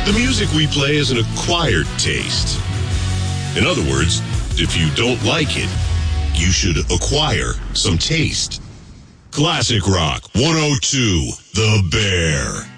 The music we play is an acquired taste. In other words, if you don't like it, you should acquire some taste. Classic Rock 102, The Bear.